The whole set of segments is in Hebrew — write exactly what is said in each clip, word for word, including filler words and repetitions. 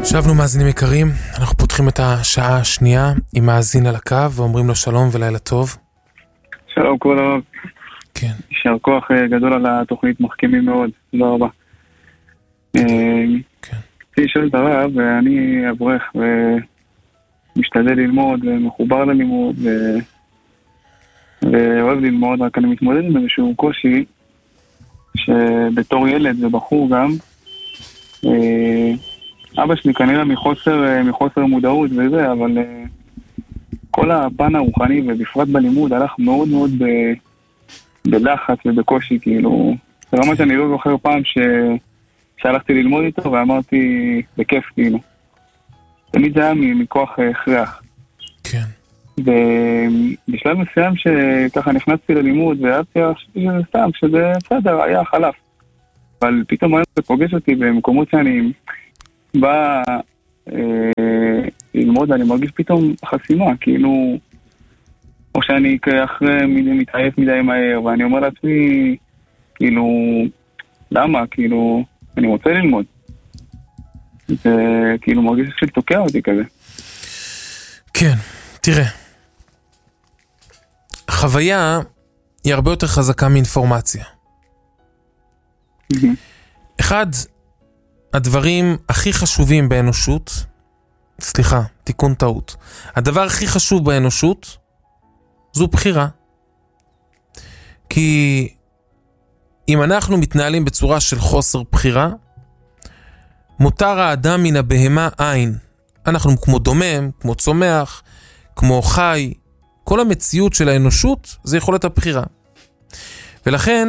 שבנו מאזינים יקרים, אנחנו פותחים את השעה השנייה עם מאזין על הקו ואומרים לו שלום ולילה טוב. שלום כל הרב. כן. יישר כוח גדול על התוכנית, מחכימים מאוד, תודה רבה. כן. אני שואל את הרב, ואני אברך ומשתדל ללמוד ומחובר ללימוד ו... ואוהב ללמוד, רק אני מתמודד עם איזשהו קושי שבתור ילד ובחור גם אבא שלי כנראה מחוסר, מחוסר מודעות וזה, אבל כל הפן הרוחני ובפרט בלימוד הלך מאוד מאוד ב, בלחץ ובקושי, כאילו ברמה שאני לא זוכר פעם ש, שהלכתי ללמוד איתו ואמרתי בכיף, כאילו תמיד זה היה מכוח הכרח. כן. ובשלב מסוים שככה נכנסתי ללימוד ואהבתי שזה סתם, שזה בסדר, היה חלף, אבל פתאום היום זה פוגש אותי במקומות שאני בא אה, ללמוד, אני מרגיש פתאום חסימה, כאילו או שאני אחרי מתעייף מדי מהר ואני אומר לעצמי כאילו למה, כאילו אני רוצה ללמוד, זה כאילו מרגיש של תוקע אותי כזה. כן, תראה, החוויה היא הרבה יותר חזקה מאינפורמציה. Mm-hmm. אחד הדברים הכי חשובים באנושות, סליחה, תיקון טעות, הדבר הכי חשוב באנושות זו בחירה. כי אם אנחנו מתנהלים בצורה של חוסר בחירה, מותר האדם מן הבהמה עין. אנחנו כמו דומם, כמו צומח, כמו חי. כל המציאות של האנושות זה יכולת הבחירה. ולכן,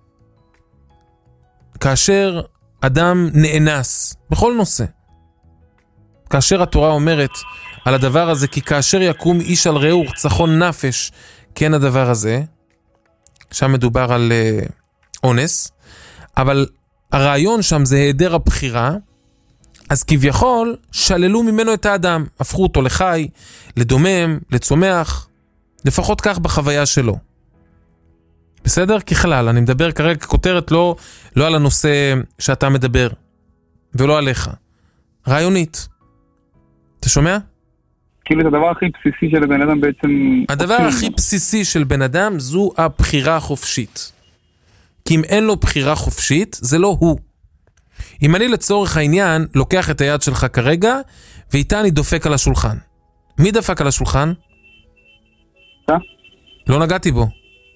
כאשר אדם נאנס בכל נושא, כאשר התורה אומרת על הדבר הזה, כי כאשר יקום איש על רעהו ורצחון נפש, כן הדבר הזה, שם מדובר על uh, אונס, אבל הרעיון שם זה היעדר הבחירה, אז כביכול שללו ממנו את האדם, הפכו אותו לחי, לדומם, לצומח, לפחות כך בחוויה שלו. בסדר? ככלל, אני מדבר כרגע ככותרת לא, לא על הנושא שאתה מדבר, ולא עליך. רעיונית. אתה שומע? כאילו זה הדבר הכי בסיסי של בן אדם בעצם... הדבר הכי בסיסי של בן אדם זו הבחירה החופשית. כי אם אין לו בחירה חופשית, זה לא הוא. אם אני לצורך העניין לוקח את היד שלך כרגע, ואיתה אני דופק על השולחן. מי דפק על השולחן? אתה? לא נגעתי בו.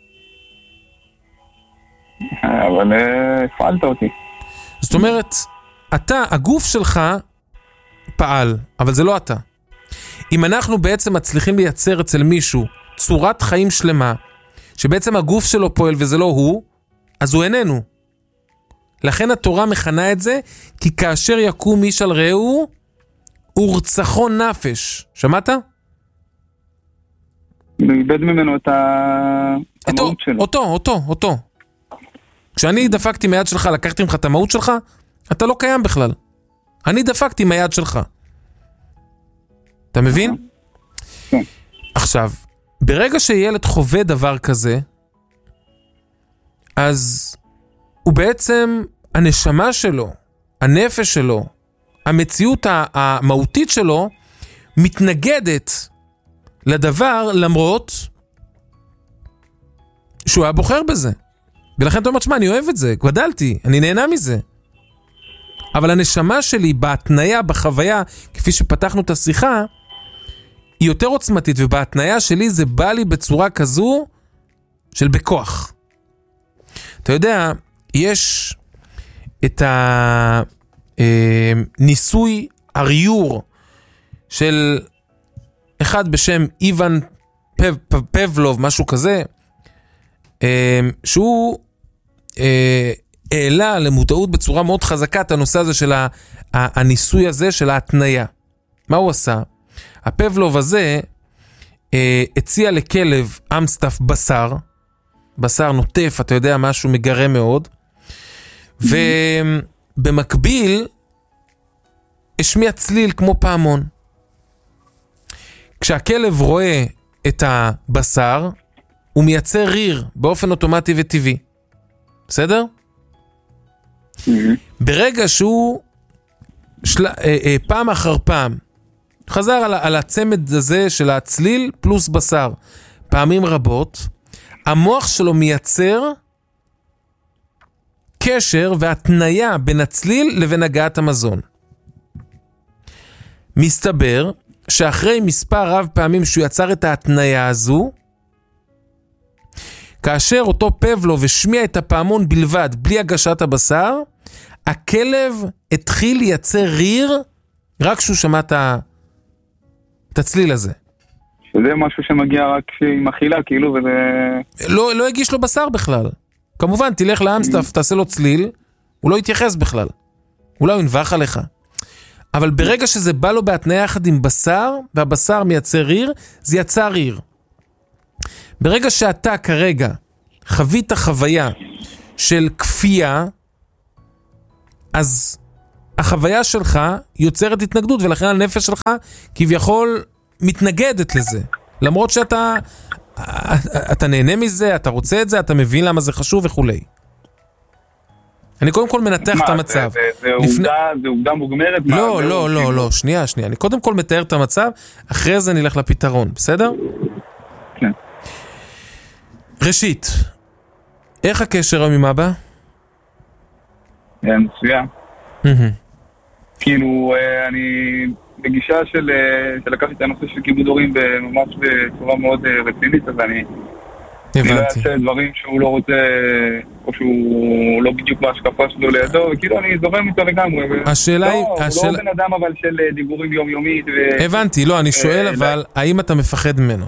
אבל הפעלת אותי. זאת אומרת, אתה, הגוף שלך פעל, אבל זה לא אתה. אם אנחנו בעצם מצליחים לייצר אצל מישהו צורת חיים שלמה, שבעצם הגוף שלו פועל וזה לא הוא, אז הוא איננו. לכן התורה מכנה את זה, כי כאשר יקום איש על רעהו, ורצחון נפש. שמעת? הוא איבד ממנו את המהות שלו. אותו, אותו, אותו. כשאני דפקתי מהיד שלך, לקחתי ממך את המהות שלך, אתה לא קיים בכלל. אני דפקתי מהיד שלך. אתה מבין? כן. עכשיו, ברגע שילד חווה דבר כזה, אז הוא בעצם, הנשמה שלו, הנפש שלו, המציאות המהותית שלו, מתנגדת לדבר למרות שהוא היה בוחר בזה. ולכן אתה אומר, שמה, אני אוהב את זה, גדלתי, אני נהנה מזה. אבל הנשמה שלי בהתניה, בחוויה, כפי שפתחנו את השיחה, היא יותר עוצמתית, ובהתניה שלי זה בא לי בצורה כזו של בכוח. אתה יודע, יש את הניסוי אריור של אחד בשם איוון פב, פב, פבלוב, משהו כזה, שהוא העלה למודעות בצורה מאוד חזקה את הנושא הזה של הניסוי הזה של ההתניה. מה הוא עשה? הפבלוב הזה הציע לכלב אמסטף בשר, בשר נוטף, אתה יודע, משהו מגרה מאוד, ובמקביל השמיע צליל כמו פעמון. כשהכלב רואה את הבשר, הוא מייצר ריר באופן אוטומטי וטבעי. בסדר? ברגע שהוא של, אה, אה, פעם אחר פעם, חזר על, על הצמד הזה של הצליל פלוס בשר, פעמים רבות, המוח שלו מייצר קשר והתניה בין הצליל לבין הגעת המזון. מסתבר שאחרי מספר רב פעמים שהוא יצר את ההתניה הזו, כאשר אותו פבלוב השמיע את הפעמון בלבד, בלי הגשת הבשר, הכלב התחיל לייצר ריר רק כשהוא שמע את הצליל הזה. שזה משהו שמגיע רק עם אכילה, כאילו, וזה... לא, לא הגיש לו בשר בכלל. כמובן, תלך לאמסטף, תעשה לו צליל, הוא לא יתייחס בכלל. אולי הוא ינבח עליך. אבל ברגע שזה בא לו בהתניה יחד עם בשר, והבשר מייצר ריר, זה יצר ריר. ברגע שאתה כרגע חווית חוויה של כפייה, אז החוויה שלך יוצרת התנגדות, ולכן הנפש שלך כביכול מתנגדת לזה. למרות שאתה אתה נהנה מזה, אתה רוצה את זה, אתה מבין למה זה חשוב וכו'. אני קודם כל מנתח את המצב. זה, זה, זה, לפני... עובדה, זה עובדה מוגמרת? לא, מה, לא, לא, לא, שנייה, שנייה. אני קודם כל מתאר את המצב, אחרי זה נלך לפתרון, בסדר? כן. ראשית, איך הקשר עם אבא? מצוין. כאילו, אני בגישה של לקחתי את הנושא של כיבוד הורים ממש בצורה מאוד רצינית, אז אני לא אעשה דברים שהוא לא רוצה, או שהוא לא בדיוק בהשקפה שלו לידו, וכאילו אני זורם איתו לגמרי. השאלה היא... לא, הוא לא בן אדם אבל של דיבורים יומיומית. הבנתי, לא, אני שואל אבל, האם אתה מפחד ממנו?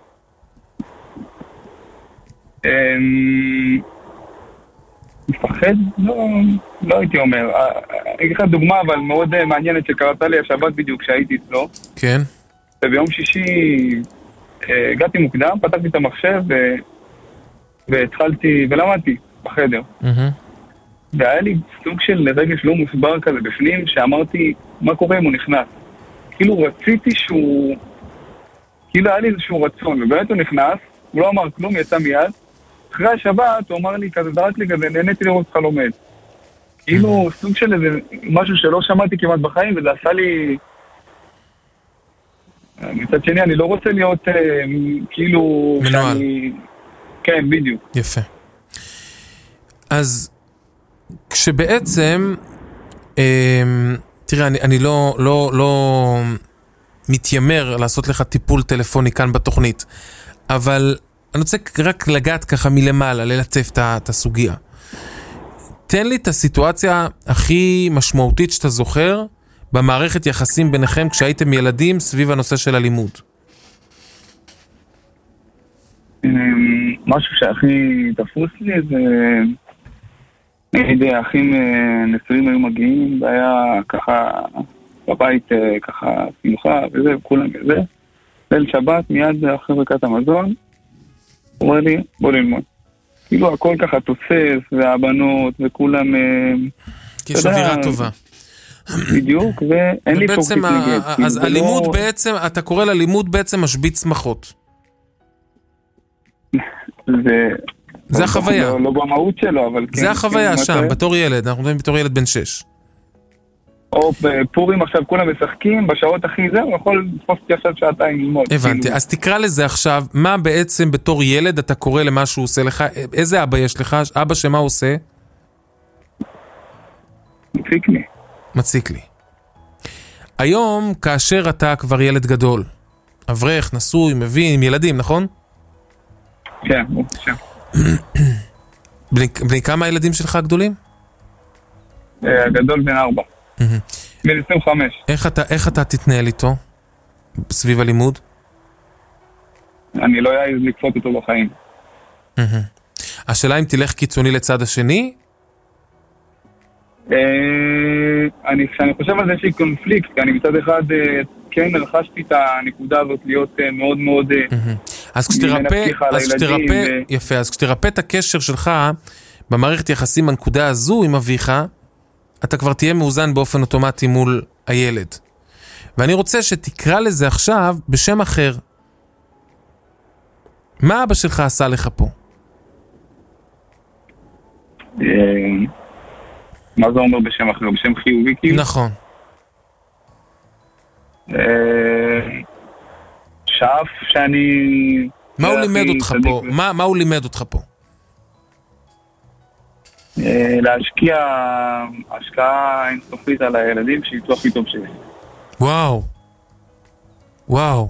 מפחד? לא, לא הייתי אומר. אני אגיד לך דוגמה, אבל מאוד מעניינת שקרתה לי השבת בדיוק שהייתי אצלו. כן. וביום שישי הגעתי מוקדם, פתחתי את המחשב והתחלתי, ולמדתי בחדר. והיה לי סוג של רגש לא מוסבר כזה בפנים, שאמרתי, מה קורה אם הוא נכנס? כאילו רציתי שהוא... כאילו היה לי איזשהו רצון, ובאמת הוא נכנס, הוא לא אמר כלום, יצא מיד. אחרי השבת הוא אמר לי כזה, דרק לי כזה, נהניתי לראות אותך לומד. כאילו סוג של איזה משהו שלא שמעתי כמעט בחיים, וזה עשה לי... מצד שני, אני לא רוצה להיות כאילו... מנועל. כן, בדיוק. יפה. אז כשבעצם, תראה, אני, אני לא, לא, לא מתיימר לעשות לך טיפול טלפוני כאן בתוכנית, אבל אני רוצה רק לגעת ככה מלמעלה, ללטף את הסוגיה. תן לי את הסיטואציה הכי משמעותית שאתה זוכר, במערכת יחסים ביניכם כשהייתם ילדים סביב הנושא של הלימוד. משהו שהכי תפוס לי זה... נגיד, האחים נשואים היו מגיעים, והיה ככה בבית ככה שמחה וזה, וכולם וזה. ליל שבת, מיד אחרי ברכת המזון, הוא אומר לי, בוא ללמוד. כאילו הכל ככה תוסס, והבנות, וכולם... כי יש אווירה טובה. בדיוק, ואין לי פוקס להתנגד. אז הלימוד בעצם, אתה קורא ללימוד בעצם משבית שמחות. זה... זה החוויה. לא במהות שלו, אבל כן. זה החוויה שם, בתור ילד, אנחנו מדברים בתור ילד בן שש. או בפורים עכשיו כולם משחקים, בשעות הכי זה, הוא יכול לתפוס אותי עכשיו שעתיים ללמוד. הבנתי, אז תקרא לזה עכשיו, מה בעצם בתור ילד אתה קורא למה שהוא עושה לך, איזה אבא יש לך, אבא שמה הוא עושה? מציק לי. מציק לי. היום, כאשר אתה כבר ילד גדול, אברך, נשוי, מבין, עם ילדים, נכון? כן, כן. בני, בני כמה הילדים שלך הגדולים? הגדול בן ארבע. בן עשרים וחמש. איך אתה, איך אתה תתנהל איתו סביב הלימוד? אני לא אעז לקפוט אותו בחיים. השאלה אם תלך קיצוני לצד השני? אני, כשאני חושב על זה שהיא קונפליקט, כי אני מצד אחד כן רכשתי את הנקודה הזאת להיות מאוד מאוד... אז כשתרפא, אז כשתרפא, יפה, אז כשתרפא את הקשר שלך במערכת יחסים הנקודה הזו עם אביך, אתה כבר תהיה מאוזן באופן אוטומטי מול הילד. ואני רוצה שתקרא לזה עכשיו בשם אחר. מה אבא שלך עשה לך פה? מה זה אומר בשם אחר? בשם חיובי כאילו? נכון. שאף שאני... מה הוא לימד אותך פה? מה, מה הוא לימד אותך פה? להשקיע השקעה אינסופית על הילדים שיצאו הכי טוב שלי. וואו. וואו.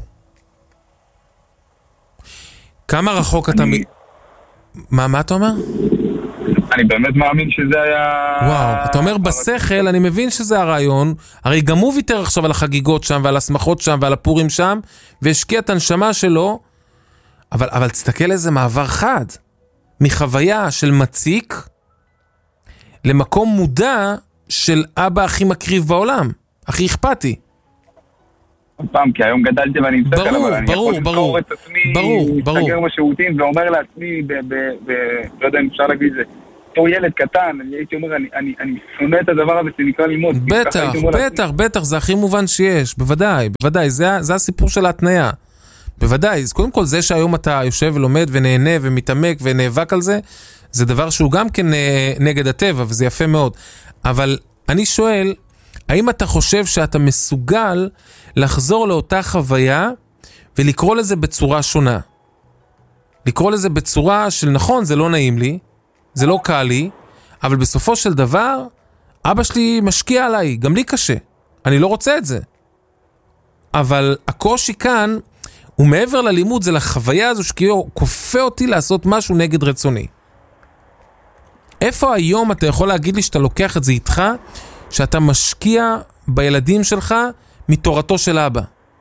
כמה רחוק אתה... מה, מה אתה אומר? אני באמת מאמין שזה היה... וואו, אתה אומר בשכל, אני מבין שזה הרעיון, הרי גם הוא ויתר עכשיו על החגיגות שם, ועל השמחות שם, ועל הפורים שם, והשקיע את הנשמה שלו, אבל, אבל תסתכל איזה מעבר חד, מחוויה של מציק, למקום מודע של אבא הכי מקריב בעולם, הכי אכפתי. פעם, כי היום גדלתי ואני מצטער, אבל ברור, אני ברור, יכול ברור, לזכור את עצמי, ברור, ברור. מסתגר בשירותים ואומר לעצמי, ב- ב- ב- לא יודע אם אפשר להגיד את זה, אותו ילד קטן, אני הייתי אומר, אני, אני, אני שונא את הדבר הזה שנקרא ללמוד. בטח, בטח, בטח, זה הכי מובן שיש, בוודאי, בוודאי, זה, זה הסיפור של ההתניה. בוודאי, אז קודם כל זה שהיום אתה יושב ולומד ונהנה ומתעמק ונאבק על זה, זה דבר שהוא גם כן נגד הטבע, וזה יפה מאוד. אבל אני שואל, האם אתה חושב שאתה מסוגל לחזור לאותה חוויה ולקרוא לזה בצורה שונה? לקרוא לזה בצורה של נכון, זה לא נעים לי, זה לא קל לי, אבל בסופו של דבר, אבא שלי משקיע עליי, גם לי קשה. אני לא רוצה את זה. אבל הקושי כאן, הוא מעבר ללימוד, זה לחוויה הזו שכאילו כופה אותי לעשות משהו נגד רצוני. איפה היום אתה יכול להגיד לי שאתה לוקח את זה איתך, שאתה משקיע בילדים שלך מתורתו של אבא?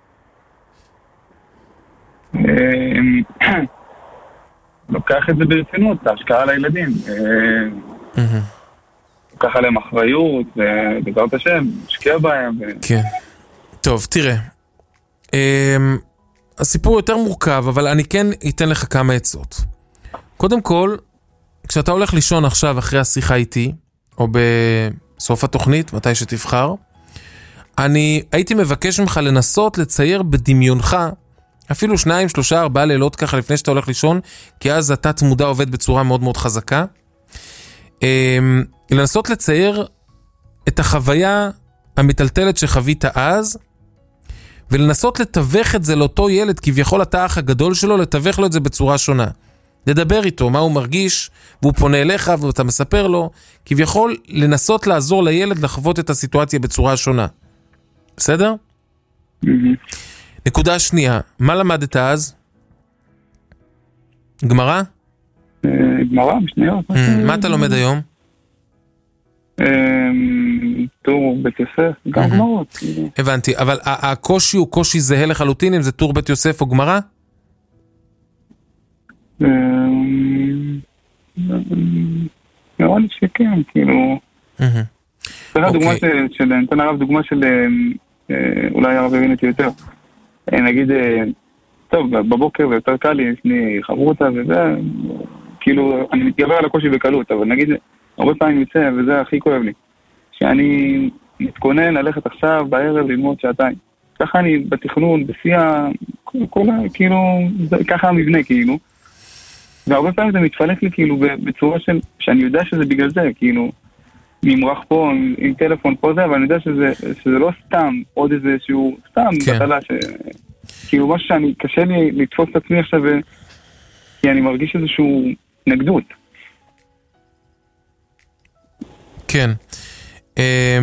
לוקח את זה ברצינות, ההשקעה לילדים. לוקח עליהם אחריות, בעזרת השם, משקיע בהם. כן. טוב, תראה. הסיפור יותר מורכב, אבל אני כן אתן לך כמה עצות. קודם כל, כשאתה הולך לישון עכשיו אחרי השיחה איתי, או בסוף התוכנית, מתי שתבחר, אני הייתי מבקש ממך לנסות לצייר בדמיונך, אפילו שניים, שלושה, ארבעה לילות ככה לפני שאתה הולך לישון, כי אז התת מודע עובד בצורה מאוד מאוד חזקה. לנסות לצייר את החוויה המטלטלת שחווית אז, ולנסות לתווך את זה לאותו ילד, כביכול אתה האח הגדול שלו, לתווך לו את זה בצורה שונה. לדבר איתו, מה הוא מרגיש, והוא פונה אליך ואתה מספר לו, כביכול לנסות לעזור לילד לחוות את הסיטואציה בצורה שונה. בסדר? נקודה שנייה, מה למדת אז? גמרא? גמרא, משניות. מה אתה לומד היום? טור בית יוסף, גם גמרות. הבנתי, אבל הקושי הוא קושי זהה לחלוטין אם זה טור בית יוסף או גמרא? נראה לי שכן, כאילו... נתן הרב דוגמה של... אולי הרב הבין אותי יותר. נגיד, טוב, בבוקר זה יותר קל לי, לפני חברותה וזה, כאילו, אני מתגבר על הקושי בקלות, אבל נגיד, הרבה פעמים יוצא, וזה הכי כואב לי, שאני מתכונן ללכת עכשיו בערב ללמוד שעתיים. ככה אני בתכנון, בשיאה, כל, כאילו, ככה המבנה, כאילו. והרבה פעמים זה מתפלק לי, כאילו, בצורה של, שאני יודע שזה בגלל זה, כאילו, ממרח פה, עם, עם טלפון פה זה, אבל אני יודע שזה, שזה לא סתם, עוד איזה שהוא, סתם, כן. בטלה, ש... כאילו, משהו שאני, קשה לי לתפוס את עצמי עכשיו, כי אני מרגיש איזשהו נגדות. כן. Um...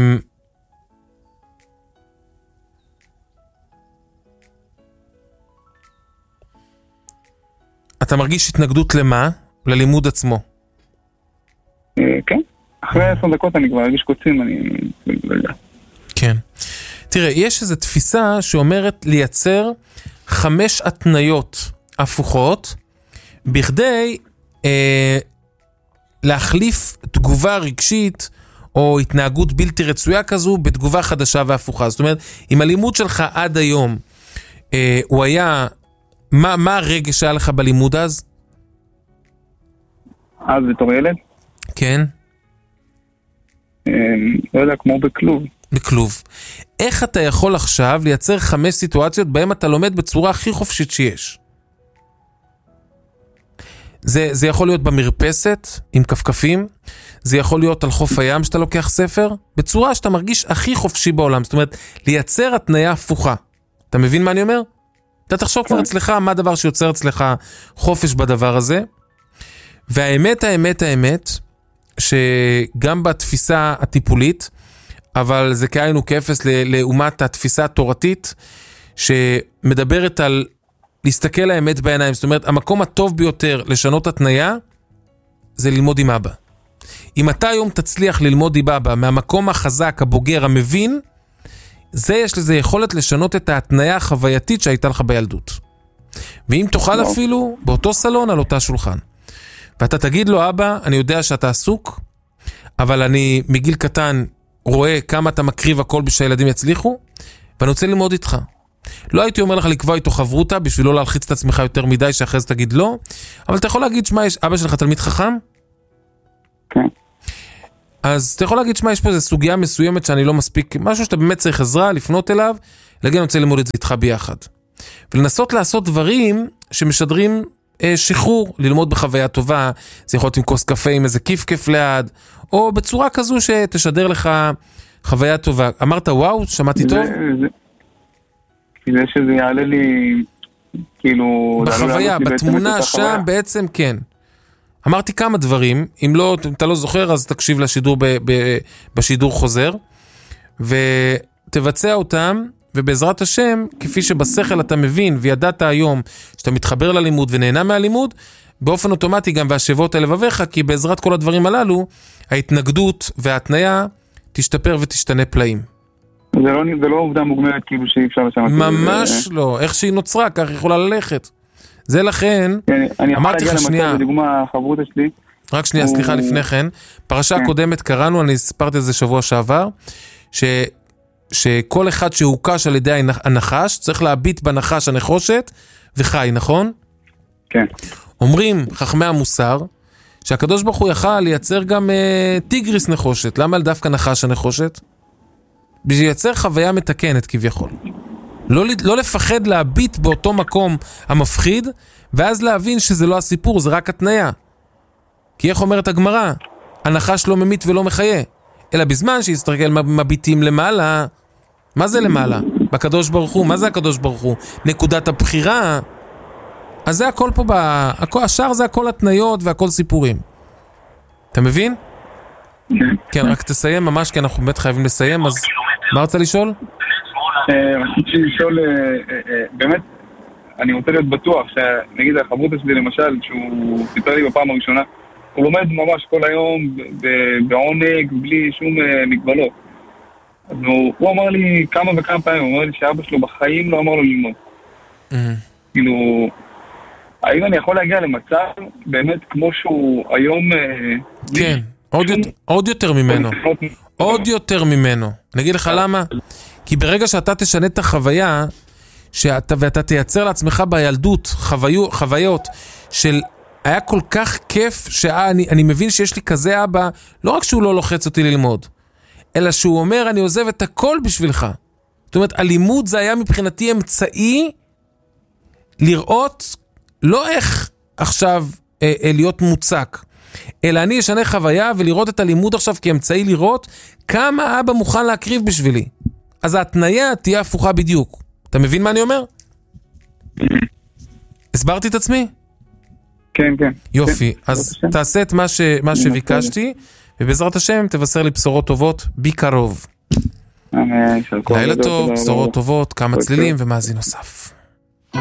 אתה מרגיש התנגדות למה? ללימוד עצמו? כן. אחרי עשר דקות אני כבר מרגיש קוצים, אני לא יודע. כן. תראה, יש איזו תפיסה שאומרת לייצר חמש התניות הפוכות, בכדי אה, להחליף תגובה רגשית, או התנהגות בלתי רצויה כזו, בתגובה חדשה והפוכה. זאת אומרת, אם הלימוד שלך עד היום, אה, הוא היה... מה, מה הרגש שהיה לך בלימוד אז? אז בתור ילד? כן. לא יודע, כמו בכלוב. בכלוב. איך אתה יכול עכשיו לייצר חמש סיטואציות בהם אתה לומד בצורה הכי חופשית שיש? זה, זה יכול להיות במרפסת עם כפכפים, זה יכול להיות על חוף הים שאתה לוקח ספר, בצורה שאתה מרגיש הכי חופשי בעולם, זאת אומרת, לייצר התניה הפוכה. אתה מבין מה אני אומר? אתה תחשוב כבר אצלך מה הדבר שיוצר אצלך חופש בדבר הזה, והאמת, האמת, האמת, שגם בתפיסה הטיפולית, אבל זה כאינו כאפס לעומת התפיסה התורתית, שמדברת על להסתכל האמת בעיניים. זאת אומרת, המקום הטוב ביותר לשנות התניה, זה ללמוד עם אבא. אם אתה היום תצליח ללמוד עם אבא, מהמקום החזק, הבוגר, המבין, זה יש לזה יכולת לשנות את ההתניה החווייתית שהייתה לך בילדות. ואם תוכל אפילו, באותו סלון על אותה שולחן. ואתה תגיד לו, אבא, אני יודע שאתה עסוק, אבל אני מגיל קטן רואה כמה אתה מקריב הכל בשביל הילדים יצליחו, ואני רוצה ללמוד איתך. לא הייתי אומר לך לקבוע איתו חברותה, בשביל לא להלחיץ את עצמך יותר מדי, שאחרי זה תגיד לא, אבל אתה יכול להגיד, שמה, יש, אבא שלך תלמיד חכם? כן. אז אתה יכול להגיד, שמה, יש פה איזו סוגיה מסוימת שאני לא מספיק, משהו שאתה באמת צריך עזרה, לפנות אליו, להגיד, אני רוצה ללמוד את זה איתך ביחד. ולנסות לעשות דברים שמשדרים אה, שחרור, ללמוד בחוויה טובה, זה יכול להיות עם כוס קפה, עם איזה כיף כיף ליד, או בצורה כזו שתשדר לך חוויה טובה. אמרת, וואו, שמעתי טוב? זה שזה יעלה לי, כאילו... בחוויה, בתמונה שם בעצם כן. אמרתי כמה דברים, אם לא, אתה לא זוכר, אז תקשיב לשידור ב, ב, בשידור חוזר, ותבצע אותם, ובעזרת השם, כפי שבשכל אתה מבין, וידעת היום שאתה מתחבר ללימוד ונהנה מהלימוד, באופן אוטומטי גם והשבות אל לבביך, כי בעזרת כל הדברים הללו, ההתנגדות וההתניה תשתפר ותשתנה פלאים. זה לא, זה לא עובדה מוגמרת כאילו שאי אפשר לשמת. ממש זה... לא, איך שהיא נוצרה, כך היא יכולה ללכת. זה לכן, אני אמרתי לך שנייה, לדוגמה, חברות שלי. רק שנייה, הוא... סליחה לפני כן, פרשה כן. קודמת קראנו, אני ספרתי את זה שבוע שעבר, ש... שכל אחד שהוקש על ידי הנחש, צריך להביט בנחש הנחושת, וחי, נכון? כן. אומרים חכמי המוסר, שהקדוש ברוך הוא יכל לייצר גם אה, טיגריס נחושת. למה דווקא נחש הנחושת? בשביל לייצר חוויה מתקנת כביכול. לא, לא לפחד להביט באותו מקום המפחיד, ואז להבין שזה לא הסיפור, זה רק התניה. כי איך אומרת הגמרא? הנחש לא ממית ולא מחיה. אלא בזמן שיסתכל מביטים למעלה. מה זה למעלה? בקדוש ברוך הוא. מה זה הקדוש ברוך הוא? נקודת הבחירה. אז זה הכל פה, הכל, השאר זה הכל התניות והכל סיפורים. אתה מבין? כן, רק תסיים ממש, כי אנחנו באמת חייבים לסיים, אז מה רוצה לשאול? רציתי לשאול, באמת, אני רוצה להיות בטוח, שנגיד החברות שלי למשל, שהוא סיפר לי בפעם הראשונה, הוא לומד ממש כל היום בעונג, בלי שום מגבלות. אז הוא אמר לי כמה וכמה פעמים, הוא אמר לי שאבא שלו בחיים לא אמר לו ללמוד. כאילו, האם אני יכול להגיע למצב, באמת כמו שהוא היום... כן, עוד יותר ממנו. עוד יותר ממנו. אני אגיד לך למה? כי ברגע שאתה תשנה את החוויה, שאתה, ואתה תייצר לעצמך בילדות חוויו, חוויות של היה כל כך כיף שאני אני מבין שיש לי כזה אבא, לא רק שהוא לא לוחץ אותי ללמוד, אלא שהוא אומר אני עוזב את הכל בשבילך. זאת אומרת, הלימוד זה היה מבחינתי אמצעי לראות לא איך עכשיו אה, אה, להיות מוצק, אלא אני אשנה חוויה ולראות את הלימוד עכשיו כאמצעי לראות כמה אבא מוכן להקריב בשבילי. אז ההתניה תהיה הפוכה בדיוק. אתה מבין מה אני אומר? הסברתי את עצמי? כן, כן. יופי. אז תעשה את מה, ש... מה שביקשתי, ובעזרת השם תבשר לי בשורות טובות בקרוב. לילה טוב, בשורות טובות, כמה צלילים ומאזין נוסף.